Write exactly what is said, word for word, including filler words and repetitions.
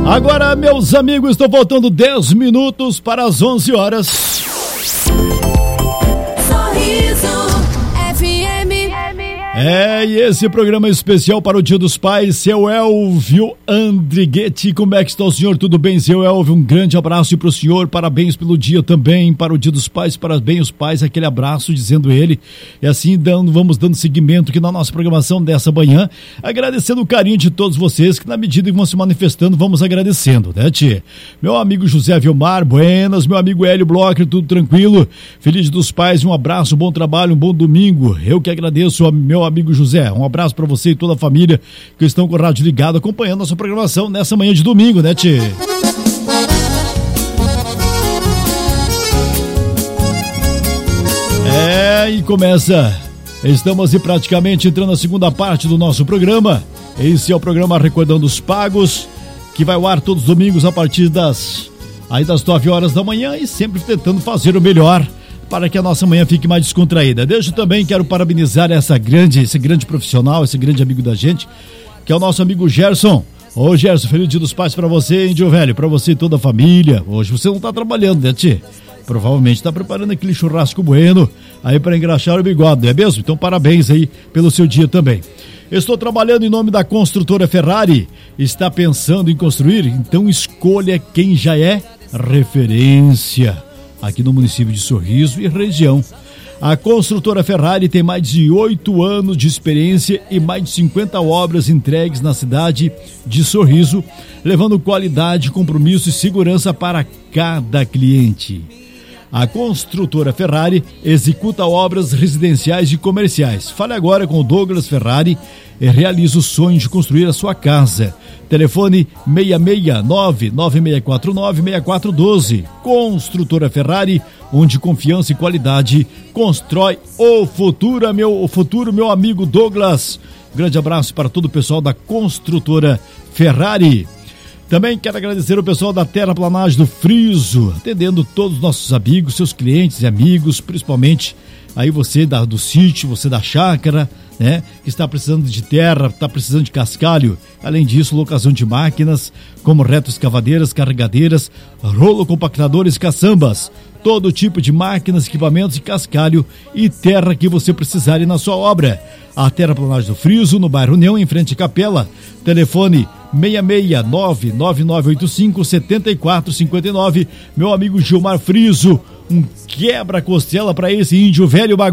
Agora, meus amigos, estão faltando dez minutos para as onze horas. Sorriso F M. É, e esse programa é especial para o Dia dos Pais. Seu Elvio Andriguetti, como é que está o senhor? Tudo bem, seu Elvio? Um grande abraço para o senhor, parabéns pelo dia também, para o Dia dos Pais, parabéns os pais, aquele abraço, dizendo ele. E assim dando, vamos dando seguimento aqui na nossa programação dessa manhã, agradecendo o carinho de todos vocês, que na medida que vão se manifestando, vamos agradecendo, né, tchê? Meu amigo José Vilmar, buenas, meu amigo Hélio Blocker, tudo tranquilo? Feliz Dia dos Pais, um abraço, um bom trabalho, um bom domingo. Eu que agradeço, meu amigo José, um abraço para você e toda a família que estão com o rádio ligado, acompanhando a nossa programação nessa manhã de domingo, né, tchê? É, e começa, estamos aí praticamente entrando na segunda parte do nosso programa. Esse é o programa Recordando os Pagos, que vai ao ar todos os domingos a partir das, aí das nove horas da manhã, e sempre tentando fazer o melhor para que a nossa manhã fique mais descontraída. Desde também quero parabenizar essa grande, esse grande profissional, esse grande amigo da gente, que é o nosso amigo Gerson. Ô Gerson, feliz Dia dos Pais para você, índio velho, para você e toda a família. Hoje você não tá trabalhando, né, tchê? Provavelmente tá preparando aquele churrasco bueno aí para engraxar o bigode, não é mesmo? Então parabéns aí pelo seu dia também. Estou trabalhando em nome da construtora Ferrari. Está pensando em construir? Então escolha quem já é referência aqui no município de Sorriso e região. A construtora Ferrari tem mais de oito anos de experiência e mais de cinquenta obras entregues na cidade de Sorriso, levando qualidade, compromisso e segurança para cada cliente. A construtora Ferrari executa obras residenciais e comerciais. Fale agora com o Douglas Ferrari e realize o sonho de construir a sua casa. Telefone seis seis nove, nove seis quatro nove, seis quatro um dois. Construtora Ferrari, onde confiança e qualidade constrói o futuro, meu, o futuro, meu amigo Douglas. Grande abraço para todo o pessoal da construtora Ferrari. Também quero agradecer o pessoal da Terraplanagem do Friso, atendendo todos os nossos amigos, seus clientes e amigos, principalmente aí você da, do sítio, você da chácara, né, que está precisando de terra, está precisando de cascalho. Além disso, locação de máquinas como retroescavadeiras, carregadeiras, rolo compactadores, caçambas, todo tipo de máquinas, equipamentos e cascalho e terra que você precisar na sua obra. A Terraplanagem do Friso, no bairro União, em frente à Capela. Telefone seis seis nove, nove nove oito cinco, sete quatro cinco nove. Meu amigo Gilmar Friso, um quebra-costela para esse índio velho bagunçado.